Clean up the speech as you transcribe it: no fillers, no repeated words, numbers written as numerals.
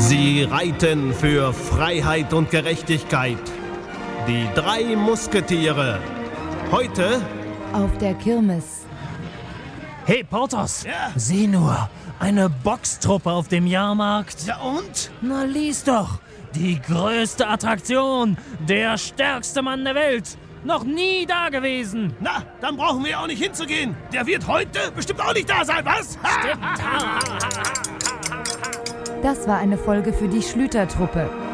Sie reiten für Freiheit und Gerechtigkeit. Die 3 Musketiere. Heute auf der Kirmes. Hey Porthos, Ja? sieh nur, eine Boxtruppe auf dem Jahrmarkt. Ja und? Na lies doch, die größte Attraktion, der stärkste Mann der Welt. Noch nie da gewesen. Na, dann brauchen wir auch nicht hinzugehen. Der wird heute bestimmt auch nicht da sein, was? Stimmt. Das war eine Folge für die Schlüter-Truppe.